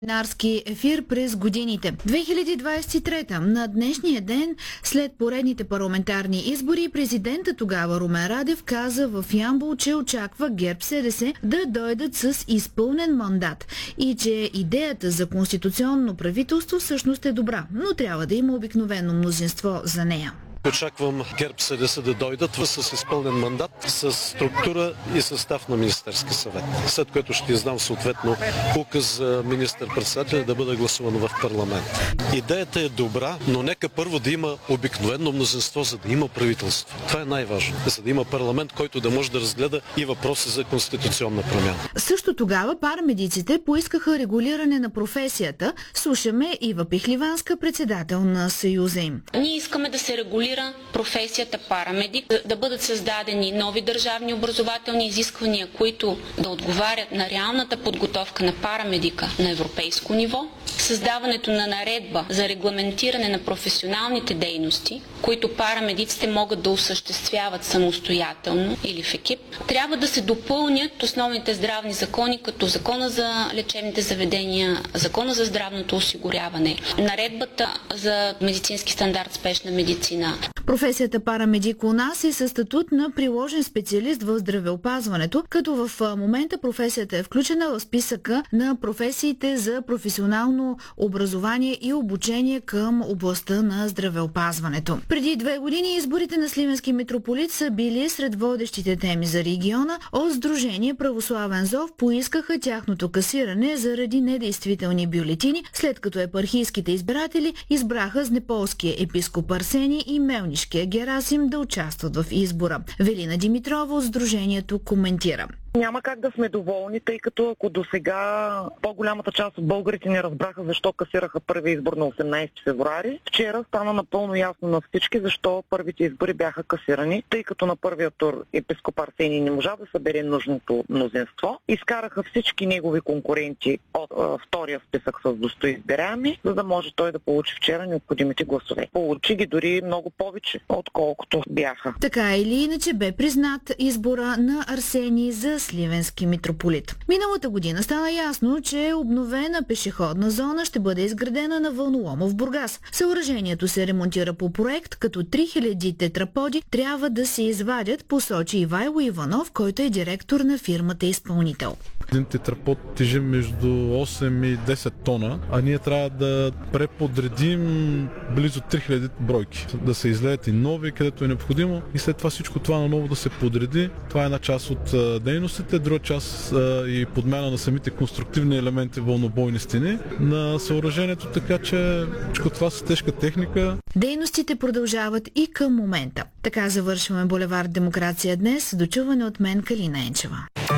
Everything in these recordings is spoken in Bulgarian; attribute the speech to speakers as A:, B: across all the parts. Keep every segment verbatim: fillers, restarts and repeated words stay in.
A: Нарски ефир през годините. две хиляди двадесет и трета, на днешния ден, след поредните парламентарни избори, президента тогава Румен Радев каза в Ямбол, че очаква ГЕРБ-СДС да дойдат с изпълнен мандат и че идеята за конституционно правителство всъщност е добра, но трябва да има обикновено мнозинство за нея.
B: Очаквам ГЕРБ-СДС да дойдат с изпълнен мандат, с структура и състав на Министерски съвет, след което ще издам съответно указ за министър-председателя да бъде гласувано в парламент. Идеята е добра, но нека първо да има обикновено мнозинство, за да има правителство. Това е най-важно, за да има парламент, който да може да разгледа и въпроси за конституционна промяна.
A: Също тогава парамедиците поискаха регулиране на професията. Слушаме Ива Пихливанска, председател на Съюза им.
C: Ние искаме да се регулира професията парамедик, да бъдат създадени нови държавни образователни изисквания, които да отговарят на реалната подготовка на парамедика на европейско ниво, създаването на наредба за регламентиране на професионалните дейности, които парамедиците могат да осъществяват самостоятелно или в екип. Трябва да се допълнят основните здравни закони, като Закона за лечебните заведения, Закона за здравното осигуряване, наредбата за медицински стандарт спешна медицина.
A: Професията парамедик у нас е със статут на приложен специалист в здравеопазването, като в момента професията е включена в списъка на професиите за професионално образование и обучение към областта на здравеопазването. Преди две години изборите на Сливенски митрополит са били сред водещите теми за региона. От Сдружение Православен зов поискаха тяхното касиране заради недействителни бюлетини, след като епархийските избиратели избраха Знеполския епископ Арсений и Мелнишкия Герасим да участват в избора. Велина Димитрова от Сдружението коментира.
D: Няма как да сме доволни, тъй като ако до сега по-голямата част от българите не разбраха защо касираха първи избор на осемнадесети февруари, вчера стана напълно ясно на всички защо първите избори бяха касирани, тъй като на първия тур епископ Арсений не можа да събере нужното мнозинство. Изкараха всички негови конкуренти от а, втория списък с достоизбираеми, за да може той да получи вчера необходимите гласове. Получи ги дори много повече, отколкото бяха.
A: Така или иначе бе признат избора на Арсений за Сливенски митрополит. Миналата година стана ясно, че обновена пешеходна зона ще бъде изградена на вълнолома в Бургас. Съоръжението се ремонтира по проект, като три хиляди тетраподи трябва да се извадят, посочи Ивайло Иванов, който е директор на фирмата изпълнител.
E: Един тетрапод тежи между осем и десет тона, а ние трябва да преподредим близо три хиляди бройки. Да се излеят и нови, където е необходимо, и след това всичко това наново да се подреди. Това е една част от а, дейностите, друга част а, и подмяна на самите конструктивни елементи вълнобойни стени на съоръжението, така че всичко това са тежка техника.
A: Дейностите продължават и към момента. Така завършваме булевард Демокрация днес. Дочуване от мен, Калина Енчева.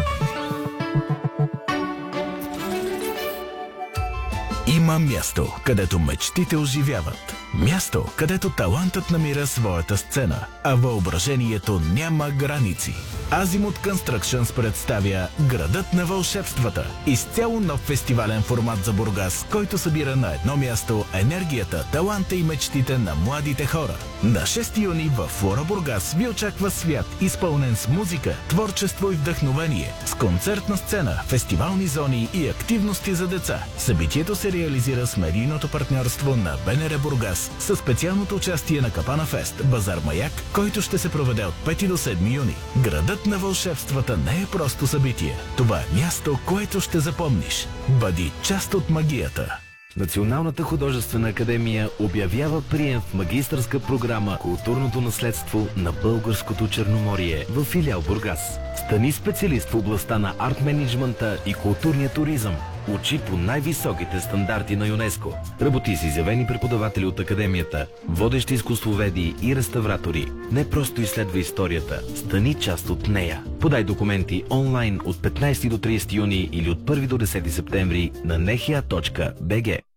F: Има място, където мечтите оживяват. Място, където талантът намира своята сцена, а въображението няма граници. Азимут Constructions представя Градът на вълшебствата. Изцяло нов фестивален формат за Бургас, който събира на едно място енергията, таланта и мечтите на младите хора. На шести юни в Флора Бургас ви очаква свят, изпълнен с музика, творчество и вдъхновение, с концертна сцена, фестивални зони и активности за деца. Събитието се реализира с медийното партньорство на БНР Бургас, със специалното участие на Капана Фест, Базар Маяк, който ще се проведе от пети до седми юни. Градът на вълшебствата не е просто събитие. Това е място, което ще запомниш. Бъди част от магията.
G: Националната художествена академия обявява прием в магистърска програма Културното наследство на Българското Черноморие в филиал Бургас. Стани специалист в областта на арт-менеджмента и културния туризъм. Учи по най-високите стандарти на ЮНЕСКО. Работи с изявени преподаватели от академията, водещи изкуствоведи и реставратори. Не просто изследва историята, стани част от нея. Подай документи онлайн от петнадесети до тридесети юни или от първи до десети септември на нехия точка би джи.